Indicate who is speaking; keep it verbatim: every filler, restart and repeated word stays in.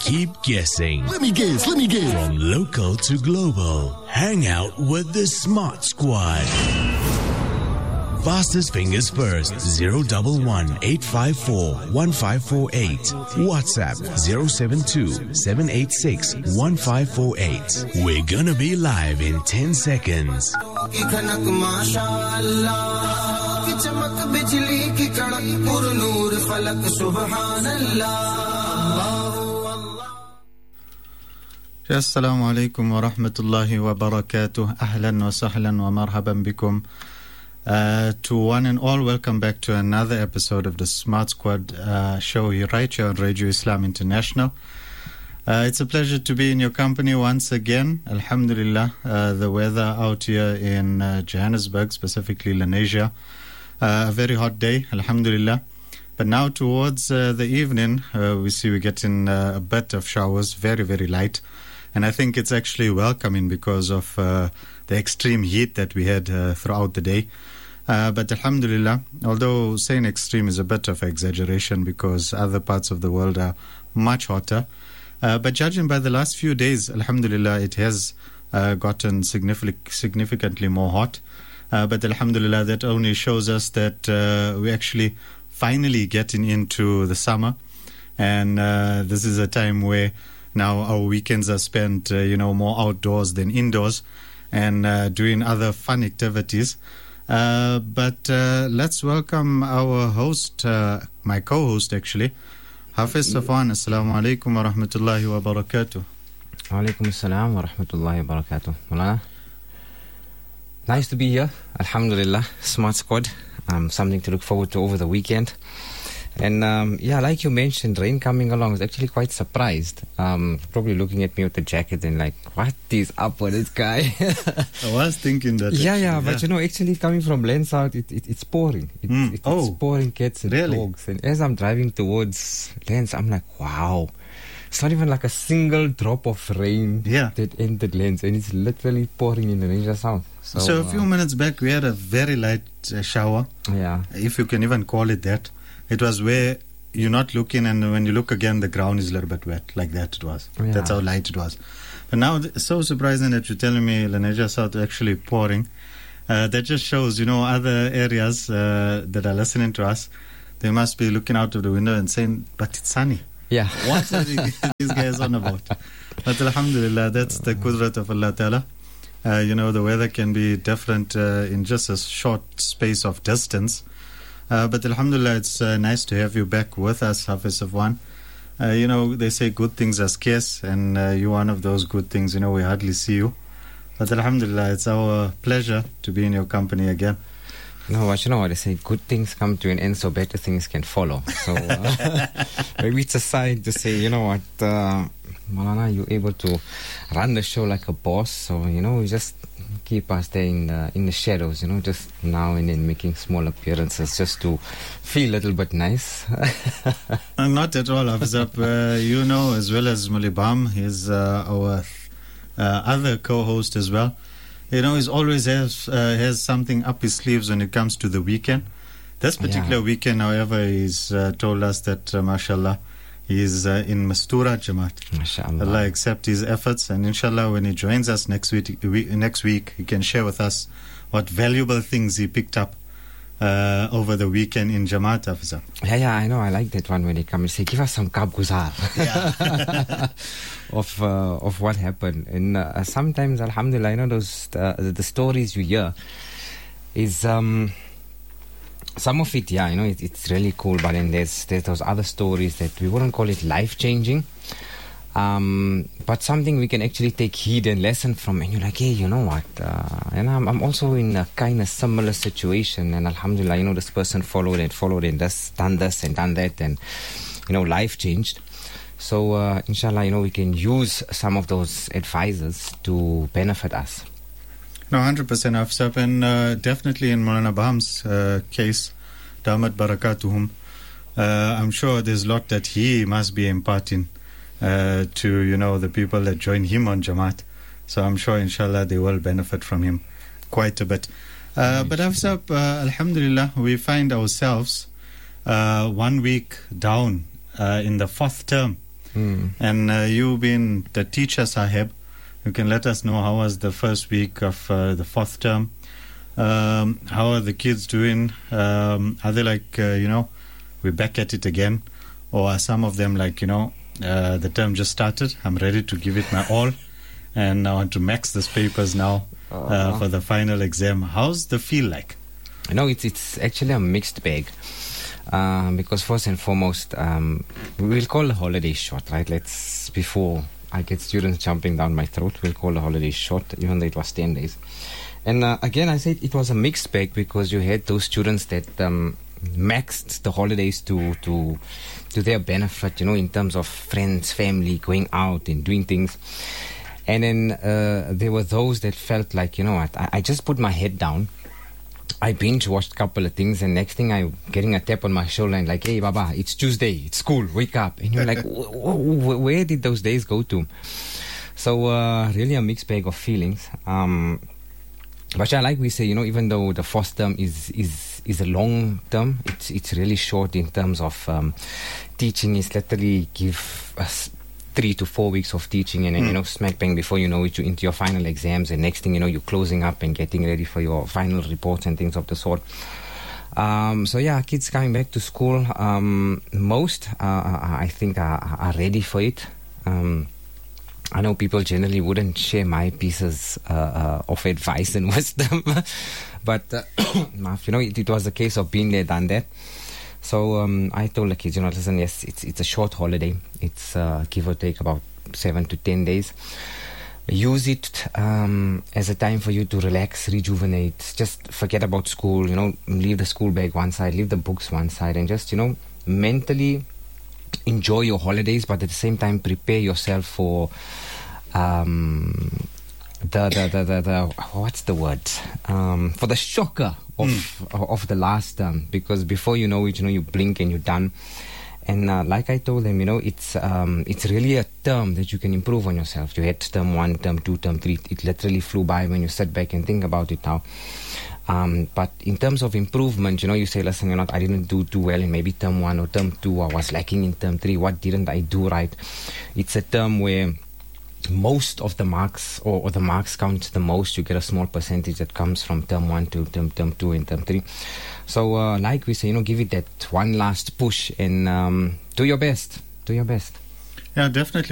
Speaker 1: keep guessing.
Speaker 2: Let me guess, let me guess.
Speaker 1: From local to global, hang out with the Smart Squad. Fastest fingers first, zero one one, eight five four, one five four eight. WhatsApp, zero seven two, seven eight six, one five four eight. We're gonna be live in ten seconds.
Speaker 3: Assalamu alaikum wa rahmatullahi wa barakatuh. Ahlan wa sahlan wa marhaban bikum. Uh, to one and all, welcome back to another episode of the Smart Squad uh, show here, right here on Radio Islam International. Uh, it's a pleasure to be in your company once again. Alhamdulillah, uh, the weather out here in uh, Johannesburg, specifically Lenasia, uh, a very hot day, alhamdulillah. But now towards uh, the evening, uh, we see we're getting uh, a bit of showers, very, very light. And I think it's actually welcoming because of uh, the extreme heat that we had uh, throughout the day. Uh, but alhamdulillah, although saying extreme is a bit of exaggeration because other parts of the world are much hotter. Uh, but judging by the last few days, alhamdulillah, it has uh, gotten significant, significantly more hot. Uh, but alhamdulillah, that only shows us that uh, we're actually finally getting into the summer. And uh, this is a time where now our weekends are spent, uh, you know, more outdoors than indoors and uh, doing other fun activities. Uh, but uh, let's welcome our host, uh, my co-host actually, Hafiz Safwan. Assalamu alaikum wa rahmatullahi wa barakatuh.
Speaker 4: Wa alaikum assalam wa rahmatullahi wa barakatuh. Mulana, nice to be here. Alhamdulillah, Smart Squad. Um, something to look forward to over the weekend. And um, yeah, like you mentioned, rain coming along, I was actually quite surprised. Um, probably looking at me with the jacket and like, what is up with this guy?
Speaker 3: I was thinking that.
Speaker 4: Yeah,
Speaker 3: actually,
Speaker 4: yeah, but
Speaker 3: yeah.
Speaker 4: you know, actually coming from Lens out, it, it, it's pouring. It,
Speaker 3: Mm.
Speaker 4: it,
Speaker 3: Oh,
Speaker 4: it's pouring cats and
Speaker 3: really?
Speaker 4: dogs. And as I'm driving towards Lens, I'm like, wow. It's not even like a single drop of rain
Speaker 3: Yeah.
Speaker 4: that entered Lens, and it's literally pouring in the Ranger Sound. So,
Speaker 3: So a few
Speaker 4: uh,
Speaker 3: minutes back, we had a very light uh, shower,
Speaker 4: yeah.
Speaker 3: if you can even call it that. It was where you're not looking, and when you look again, the ground is a little bit wet. Like that it was.
Speaker 4: Yeah.
Speaker 3: That's how light it was. But now, it's so surprising that you're telling me Lenasia South actually pouring. Uh, that just shows, you know, other areas uh, that are listening to us, they must be looking out of the window and saying, but it's sunny.
Speaker 4: Yeah.
Speaker 3: What are these guys on about? But alhamdulillah, that's the qudrat of Allah Ta'ala. Uh, you know, the weather can be different uh, in just a short space of distance. Uh, but alhamdulillah, it's uh, nice to have you back with us, Hafiz Safwan. Uh, you know, they say good things are scarce, and uh, you're one of those good things. You know, we hardly see you. But alhamdulillah, it's our pleasure to be in your company again.
Speaker 4: No, but you know what they say, good things come to an end so better things can follow. So uh, maybe it's a sign to say, you know what, uh, Malana, you're able to run the show like a boss. So, you know, you just keep us there in the, in the shadows, you know, just now and then making small appearances just to feel a little bit nice.
Speaker 3: Uh, not at all, Hafizab. Uh, you know, as well as Mulibam, he's uh, our uh, other co-host as well. You know, he's always has, uh, has something up his sleeves when it comes to the weekend. This particular
Speaker 4: Yeah.
Speaker 3: weekend, however, he's uh, told us that, uh, mashallah, he's uh, in Mastura Jamaat.
Speaker 4: MashaAllah.
Speaker 3: Allah accept his efforts, and inshallah, when he joins us next week, we, next week, he can share with us what valuable things he picked up uh, over the weekend in Jamaat, Hafizah.
Speaker 4: Yeah, yeah, I know. I like that one when they come and say, give us some kabguzar of uh, of what happened. And uh, sometimes, alhamdulillah, you know, those uh, the stories you hear is um, some of it, yeah, you know, it, it's really cool. But then there's there's those other stories that we wouldn't call it life changing. Um, but something we can actually take heed and lesson from, and you're like, hey, you know what? Uh, and I'm, I'm also in a kind of similar situation, and alhamdulillah, you know, this person followed and followed and this, done this and done that, and you know, life changed. So, uh, inshallah, you know, we can use some of those advisors to benefit us.
Speaker 3: No, one hundred percent Afsab, and uh, definitely in Maulana Baham's uh, case, Damat Barakatuhum, uh, I'm sure there's a lot that he must be imparting uh, to, you know, the people that join him on Jamaat. So I'm sure, inshallah, they will benefit from him quite a bit. Uh, but Afsab, uh, alhamdulillah, we find ourselves uh, one week down uh, in the fourth term Mm. And uh, you being the teacher, Sahib, you can let us know how was the first week of uh, the fourth term. Um, how are the kids doing? Um, are they like, uh, you know, we're back at it again? Or are some of them like, you know, uh, the term just started, I'm ready to give it my all, and I want to max these papers now uh, uh, for the final exam. How's the feel like?
Speaker 4: You know, it's, it's actually a mixed bag. Uh, because first and foremost, um, we'll call the holidays short, right? Let's, before I get students jumping down my throat, we'll call the holidays short, even though it was ten days. And uh, again, I said it was a mixed bag because you had those students that um, maxed the holidays to, to to their benefit, you know, in terms of friends, family, going out and doing things. And then uh, there were those that felt like, you know what, I, I just put my head down. I binge watched a couple of things, and next thing I'm getting a tap on my shoulder and like, hey, Baba, it's Tuesday, it's school, wake up. And you're like, w- w- where did those days go to? So uh, really a mixed bag of feelings. Um, but yeah, like we say, you know, even though the fourth term is is is a long term, it's it's really short in terms of um, teaching. Is literally give us three to four weeks of teaching, and then, mm. you know, smack bang, before you know it, you're into your final exams, and next thing you know, you're closing up and getting ready for your final reports and things of the sort. Um, so yeah, kids coming back to school, um, most uh, I think are, are ready for it. Um, I know people generally wouldn't share my pieces uh, uh, of advice and wisdom, but uh, you know, it, it was a case of being there, done that. So um, I told the kids, you know, listen, yes, it's it's a short holiday. It's uh, give or take about seven to ten days. Use it um, as a time for you to relax, rejuvenate. Just forget about school, you know, leave the school bag one side, leave the books one side, and just, you know, mentally enjoy your holidays, but at the same time prepare yourself for um, the, the, the, the, the, what's the word? Um, for the shocker of mm. of the last term, because before you know it, you know, you blink and you're done. And uh, like I told them, you know, it's um, it's really a term that you can improve on yourself. You had term one, term two, term three. It literally flew by when you sit back and think about it now. Um, but in terms of improvement, you know, you say, listen, you know, I didn't do too well in maybe term one or term two. I was lacking in term three. What didn't I do right? It's a term where most of the marks, or, or the marks count the most. You get a small percentage that comes from term one to term, term two and term three. So uh, like we say, you know, give it that one last push and um, do your best. Do your best.
Speaker 3: Yeah, definitely.